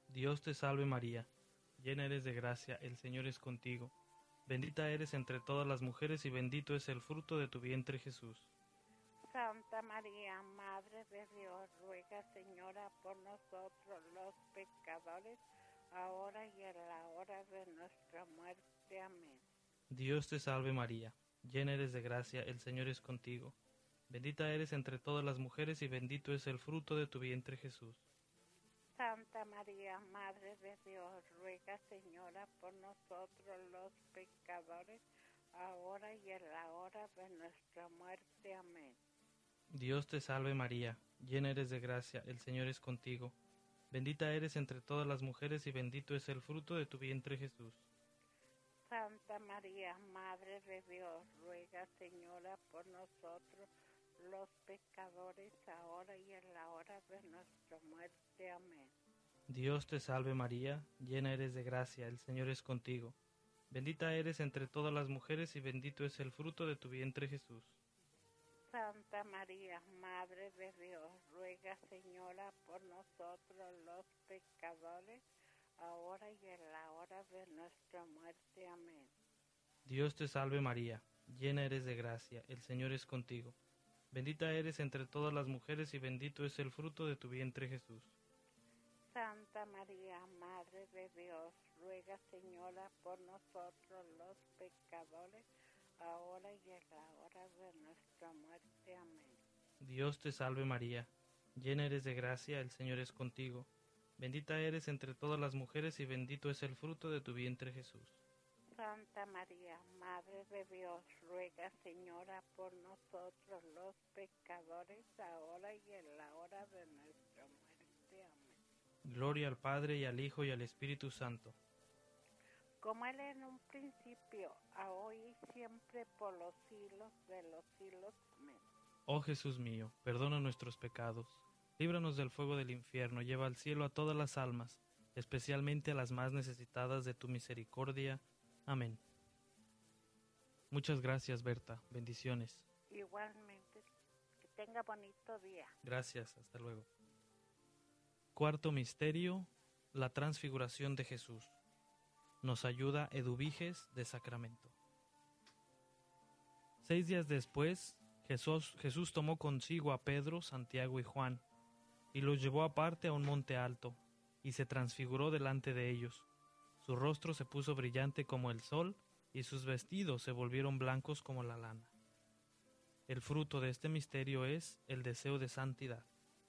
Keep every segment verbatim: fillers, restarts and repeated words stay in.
Dios te salve María, llena eres de gracia, el Señor es contigo. Bendita eres entre todas las mujeres y bendito es el fruto de tu vientre Jesús. Santa María, Madre de Dios, ruega, Señora, por nosotros los pecadores, ahora y en la hora de nuestra muerte. Amén. Dios te salve María, llena eres de gracia, el Señor es contigo. Bendita eres entre todas las mujeres y bendito es el fruto de tu vientre Jesús. Santa María, Madre de Dios, ruega, Señora, por nosotros los pecadores, ahora y en la hora de nuestra muerte. Amén. Dios te salve María, llena eres de gracia, el Señor es contigo. Bendita eres entre todas las mujeres y bendito es el fruto de tu vientre Jesús. Santa María, Madre de Dios, ruega, Señora, por nosotros los pecadores, ahora y en la hora de nuestra muerte. Amén. Dios te salve María, llena eres de gracia, el Señor es contigo. Bendita eres entre todas las mujeres y bendito es el fruto de tu vientre Jesús. Santa María, Madre de Dios, ruega, Señora, por nosotros los pecadores, ahora y en la hora de nuestra muerte. Amén. Dios te salve María, llena eres de gracia, el Señor es contigo. Bendita eres entre todas las mujeres y bendito es el fruto de tu vientre Jesús. Santa María, Madre de Dios, ruega, Señora, por nosotros los pecadores, ahora y en la hora de nuestra muerte. Amén. Dios te salve María, llena eres de gracia, el Señor es contigo. Bendita eres entre todas las mujeres y bendito es el fruto de tu vientre Jesús. Santa María, Madre de Dios, ruega, Señora, por nosotros los pecadores, ahora y en la hora de nuestra muerte. Amén. Gloria al Padre y al Hijo y al Espíritu Santo. Como él en un principio, ahora y siempre, por los siglos de los siglos. Amén. Oh Jesús mío, perdona nuestros pecados, líbranos del fuego del infierno, lleva al cielo a todas las almas, especialmente a las más necesitadas de tu misericordia. Amén. Muchas gracias, Berta. Bendiciones. Igualmente, que tenga bonito día. Gracias, hasta luego. Cuarto misterio, la transfiguración de Jesús. Nos ayuda Eduviges de Sacramento. Seis días después, Jesús, Jesús tomó consigo a Pedro, Santiago y Juan, y los llevó aparte a un monte alto, y se transfiguró delante de ellos. Su rostro se puso brillante como el sol, y sus vestidos se volvieron blancos como la lana. El fruto de este misterio es el deseo de santidad.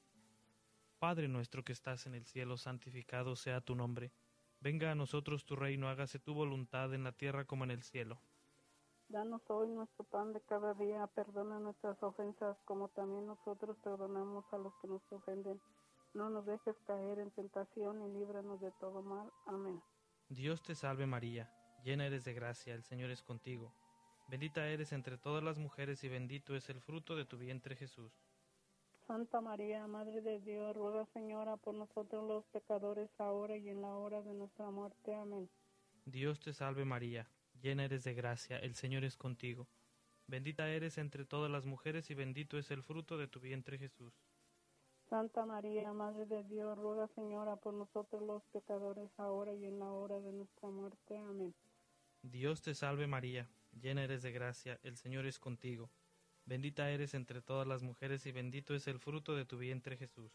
Padre nuestro que estás en el cielo, santificado sea tu nombre. Venga a nosotros tu reino, hágase tu voluntad en la tierra como en el cielo. Danos hoy nuestro pan de cada día, perdona nuestras ofensas, como también nosotros perdonamos a los que nos ofenden. No nos dejes caer en tentación y líbranos de todo mal. Amén. Dios te salve María, llena eres de gracia, el Señor es contigo. Bendita eres entre todas las mujeres y bendito es el fruto de tu vientre Jesús. Santa María, Madre de Dios, ruega, Señora, por nosotros los pecadores, ahora y en la hora de nuestra muerte. Amén. Dios te salve María, llena eres de gracia, el Señor es contigo. Bendita eres entre todas las mujeres y bendito es el fruto de tu vientre Jesús. Santa María, Madre de Dios, ruega, Señora, por nosotros los pecadores, ahora y en la hora de nuestra muerte. Amén. Dios te salve María, llena eres de gracia, el Señor es contigo. Bendita eres entre todas las mujeres y bendito es el fruto de tu vientre Jesús.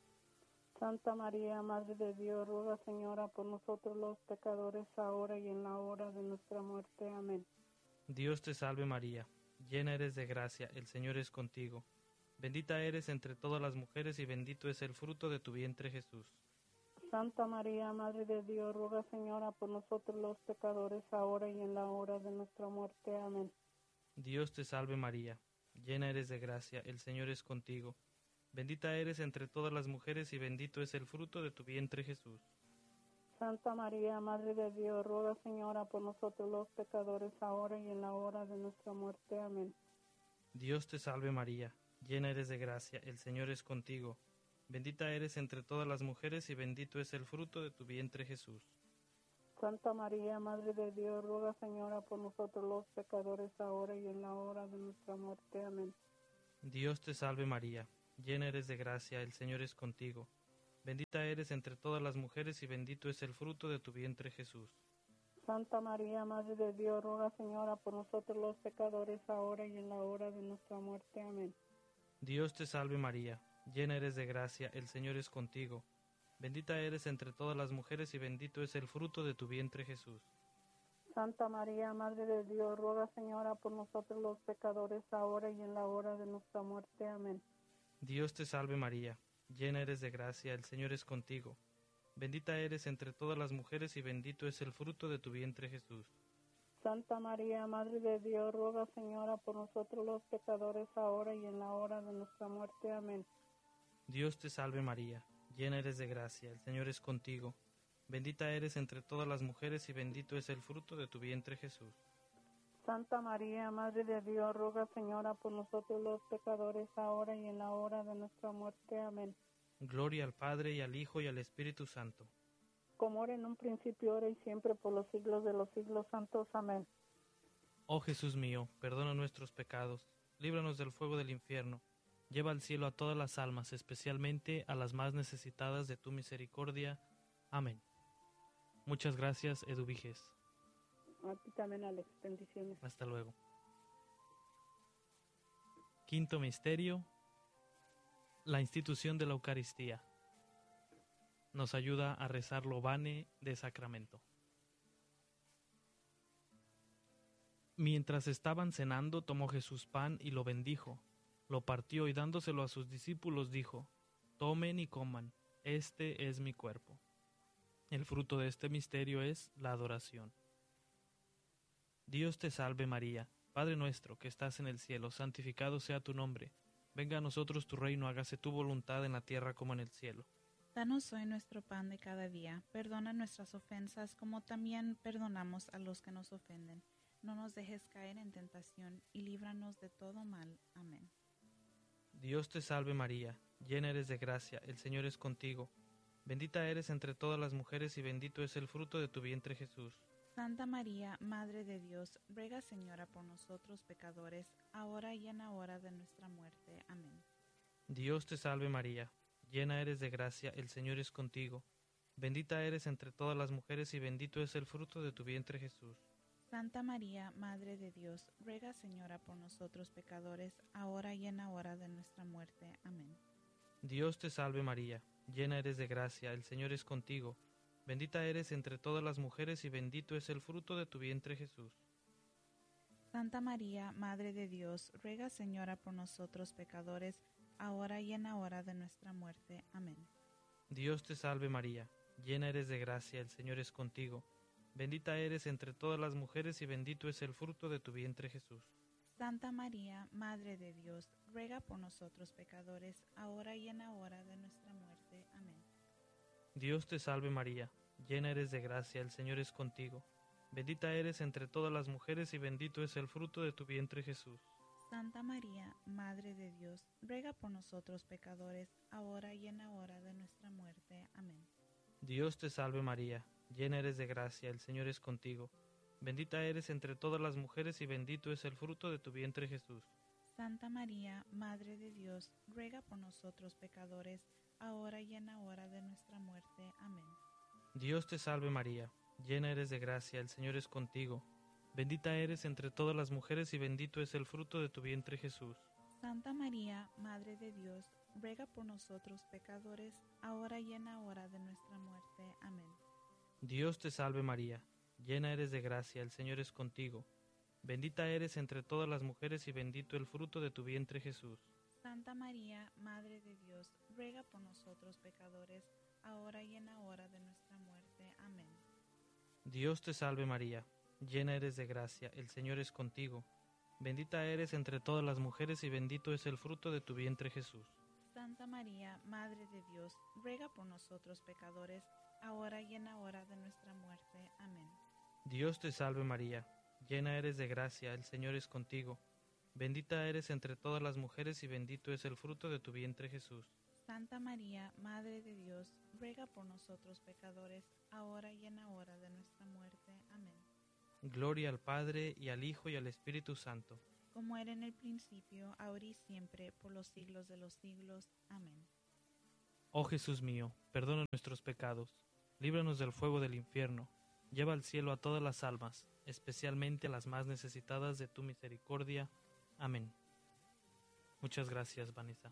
Santa María, Madre de Dios, ruega, Señora, por nosotros los pecadores, ahora y en la hora de nuestra muerte. Amén. Dios te salve María, llena eres de gracia, el Señor es contigo. Bendita eres entre todas las mujeres y bendito es el fruto de tu vientre Jesús. Santa María, Madre de Dios, ruega, Señora, por nosotros los pecadores, ahora y en la hora de nuestra muerte. Amén. Dios te salve María, llena eres de gracia, el Señor es contigo. Bendita eres entre todas las mujeres y bendito es el fruto de tu vientre Jesús. Santa María, Madre de Dios, ruega, Señora, por nosotros los pecadores, ahora y en la hora de nuestra muerte. Amén. Dios te salve María, llena eres de gracia, el Señor es contigo. Bendita eres entre todas las mujeres y bendito es el fruto de tu vientre Jesús. Santa María, Madre de Dios, ruega, Señora, por nosotros los pecadores, ahora y en la hora de nuestra muerte. Amén. Dios te salve María, llena eres de gracia, el Señor es contigo. Bendita eres entre todas las mujeres y bendito es el fruto de tu vientre Jesús. Santa María, Madre de Dios, ruega, Señora, por nosotros los pecadores, ahora y en la hora de nuestra muerte. Amén. Dios te salve María, llena eres de gracia, el Señor es contigo. Bendita eres entre todas las mujeres y bendito es el fruto de tu vientre Jesús. Santa María, Madre de Dios, ruega, Señora, por nosotros los pecadores, ahora y en la hora de nuestra muerte. Amén. Dios te salve María, llena eres de gracia, el Señor es contigo. Bendita eres entre todas las mujeres y bendito es el fruto de tu vientre Jesús. Santa María, Madre de Dios, ruega, Señora, por nosotros los pecadores, ahora y en la hora de nuestra muerte. Amén. Dios te salve María, llena eres de gracia, el Señor es contigo. Bendita eres entre todas las mujeres y bendito es el fruto de tu vientre Jesús. Santa María, Madre de Dios, ruega, Señora, por nosotros los pecadores, ahora y en la hora de nuestra muerte. Amén. Gloria al Padre, y al Hijo, y al Espíritu Santo. Como era en un principio, ahora y siempre, por los siglos de los siglos santos. Amén. Oh Jesús mío, perdona nuestros pecados, líbranos del fuego del infierno, lleva al cielo a todas las almas, especialmente a las más necesitadas de tu misericordia. Amén. Muchas gracias, Edu Viges. A ti también, Alex. Bendiciones. Hasta luego. Quinto misterio, la institución de la Eucaristía. Nos ayuda a rezar Lobane de Sacramento. Mientras estaban cenando, tomó Jesús pan y lo bendijo, lo partió y dándoselo a sus discípulos dijo: tomen y coman, este es mi cuerpo. El fruto de este misterio es la adoración. Dios te salve María, Padre nuestro que estás en el cielo, santificado sea tu nombre. Venga a nosotros tu reino, hágase tu voluntad en la tierra como en el cielo. Danos hoy nuestro pan de cada día, perdona nuestras ofensas como también perdonamos a los que nos ofenden. No nos dejes caer en tentación y líbranos de todo mal. Amén. Dios te salve María, llena eres de gracia, el Señor es contigo. Bendita eres entre todas las mujeres y bendito es el fruto de tu vientre Jesús. Santa María, Madre de Dios, ruega, Señora, por nosotros pecadores, ahora y en la hora de nuestra muerte. Amén. Dios te salve María, llena eres de gracia, el Señor es contigo. Bendita eres entre todas las mujeres y bendito es el fruto de tu vientre Jesús. Santa María, Madre de Dios, ruega, Señora, por nosotros pecadores, ahora y en la hora de nuestra muerte. Amén. Dios te salve María, llena eres de gracia, el Señor es contigo. Bendita eres entre todas las mujeres y bendito es el fruto de tu vientre Jesús. Santa María, Madre de Dios, ruega, Señora, por nosotros pecadores, ahora y en la hora de nuestra muerte. Amén. Dios te salve María, llena eres de gracia, el Señor es contigo. Bendita eres entre todas las mujeres y bendito es el fruto de tu vientre Jesús. Santa María, Madre de Dios, ruega por nosotros pecadores, ahora y en la hora de nuestra muerte. Amén. Dios te salve María, llena eres de gracia, el Señor es contigo. Bendita eres entre todas las mujeres y bendito es el fruto de tu vientre Jesús. Santa María, Madre de Dios, ruega por nosotros pecadores, ahora y en la hora de nuestra muerte. Amén. Dios te salve María, llena eres de gracia, el Señor es contigo. Bendita eres entre todas las mujeres y bendito es el fruto de tu vientre Jesús. Santa María, Madre de Dios, ruega por nosotros pecadores, ahora y en la hora de nuestra muerte. Amén. Dios te salve María, llena eres de gracia, el Señor es contigo. Bendita eres entre todas las mujeres y bendito es el fruto de tu vientre Jesús. Santa María, Madre de Dios, ruega por nosotros pecadores, ahora y en la hora de nuestra muerte. Amén. Dios te salve María, llena eres de gracia, el Señor es contigo. Bendita eres entre todas las mujeres y bendito el fruto de tu vientre Jesús. Santa María, Madre de Dios, ruega por nosotros pecadores, ahora y en la hora de nuestra muerte. Amén. Dios te salve María, llena eres de gracia, el Señor es contigo. Bendita eres entre todas las mujeres y bendito es el fruto de tu vientre Jesús. Santa María, Madre de Dios, ruega por nosotros pecadores, ahora y en la hora de nuestra muerte. Amén. Dios te salve María, llena eres de gracia, el Señor es contigo. Bendita eres entre todas las mujeres y bendito es el fruto de tu vientre Jesús. Santa María, Madre de Dios, ruega por nosotros pecadores, ahora y en la hora de nuestra muerte. Amén. Gloria al Padre, y al Hijo, y al Espíritu Santo. Como era en el principio, ahora y siempre, por los siglos de los siglos. Amén. Oh Jesús mío, perdona nuestros pecados, líbranos del fuego del infierno, lleva al cielo a todas las almas, especialmente a las más necesitadas de tu misericordia. Amén. Muchas gracias, Vanessa.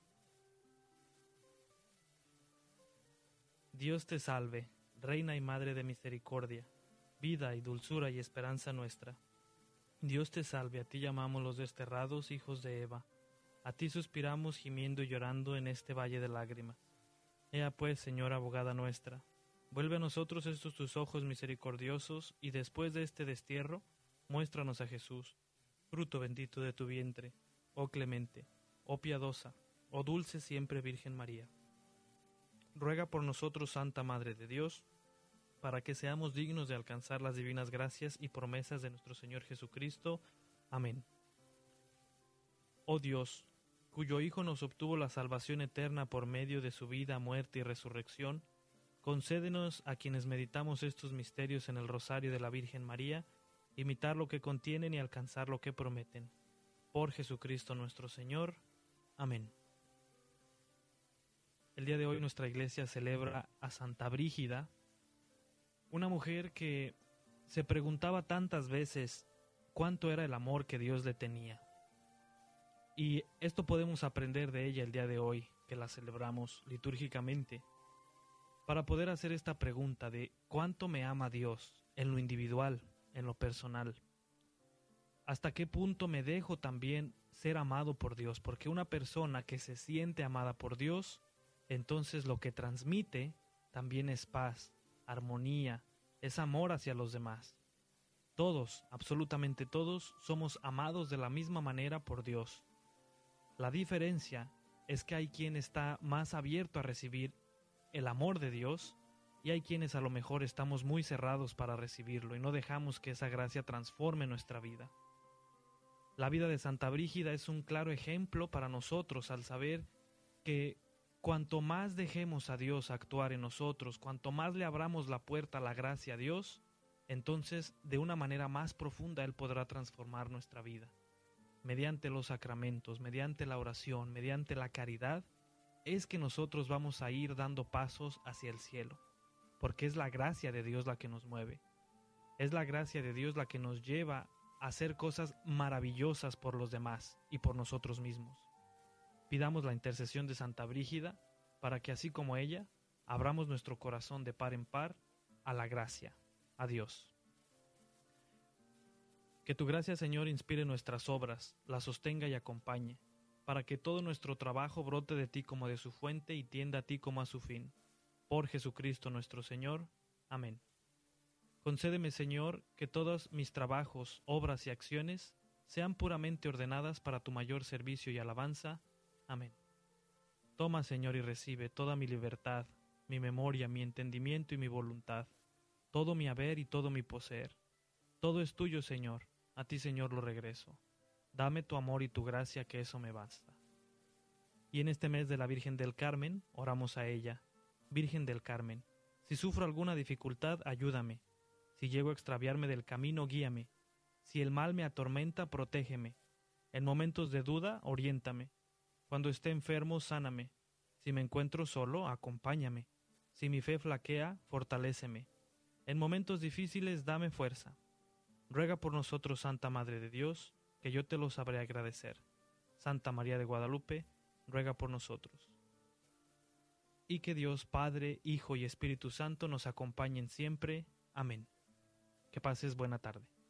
Dios te salve, Reina y Madre de misericordia, vida y dulzura y esperanza nuestra. Dios te salve, a ti llamamos los desterrados hijos de Eva, a ti suspiramos gimiendo y llorando en este valle de lágrimas. Ea pues, Señora abogada nuestra, vuelve a nosotros estos tus ojos misericordiosos, y después de este destierro, muéstranos a Jesús, fruto bendito de tu vientre, oh clemente, oh piadosa, oh dulce siempre Virgen María. Ruega por nosotros, Santa Madre de Dios, para que seamos dignos de alcanzar las divinas gracias y promesas de nuestro Señor Jesucristo. Amén. Oh Dios, cuyo Hijo nos obtuvo la salvación eterna por medio de su vida, muerte y resurrección, concédenos a quienes meditamos estos misterios en el rosario de la Virgen María, imitar lo que contienen y alcanzar lo que prometen. Por Jesucristo nuestro Señor. Amén. El día de hoy nuestra iglesia celebra a Santa Brígida, una mujer que se preguntaba tantas veces cuánto era el amor que Dios le tenía. Y esto podemos aprender de ella el día de hoy, que la celebramos litúrgicamente, para poder hacer esta pregunta de cuánto me ama Dios en lo individual, en lo personal. ¿Hasta qué punto me dejo también ser amado por Dios? Porque una persona que se siente amada por Dios, entonces lo que transmite también es paz, armonía, es amor hacia los demás. Todos, absolutamente todos, somos amados de la misma manera por Dios. La diferencia es que hay quien está más abierto a recibir el amor de Dios y hay quienes a lo mejor estamos muy cerrados para recibirlo y no dejamos que esa gracia transforme nuestra vida. La vida de Santa Brígida es un claro ejemplo para nosotros al saber que cuanto más dejemos a Dios actuar en nosotros, cuanto más le abramos la puerta a la gracia a Dios, entonces de una manera más profunda Él podrá transformar nuestra vida. Mediante los sacramentos, mediante la oración, mediante la caridad, es que nosotros vamos a ir dando pasos hacia el cielo, porque es la gracia de Dios la que nos mueve. Es la gracia de Dios la que nos lleva a hacer cosas maravillosas por los demás y por nosotros mismos. Pidamos la intercesión de Santa Brígida para que así como ella, abramos nuestro corazón de par en par a la gracia, a Dios. Que tu gracia, Señor, inspire nuestras obras, las sostenga y acompañe, para que todo nuestro trabajo brote de ti como de su fuente y tienda a ti como a su fin. Por Jesucristo nuestro Señor. Amén. Concédeme, Señor, que todos mis trabajos, obras y acciones sean puramente ordenadas para tu mayor servicio y alabanza. Amén. Toma, Señor, y recibe toda mi libertad, mi memoria, mi entendimiento y mi voluntad, todo mi haber y todo mi poseer. Todo es tuyo, Señor, a ti, Señor, lo regreso. Dame tu amor y tu gracia, que eso me basta. Y en este mes de la Virgen del Carmen, oramos a ella. Virgen del Carmen, si sufro alguna dificultad, ayúdame. Si llego a extraviarme del camino, guíame. Si el mal me atormenta, protégeme. En momentos de duda, oriéntame. Cuando esté enfermo, sáname. Si me encuentro solo, acompáñame. Si mi fe flaquea, fortaléceme. En momentos difíciles, dame fuerza. Ruega por nosotros, Santa Madre de Dios, que yo te lo sabré agradecer. Santa María de Guadalupe, ruega por nosotros. Y que Dios Padre, Hijo y Espíritu Santo nos acompañen siempre. Amén. Que pases buena tarde.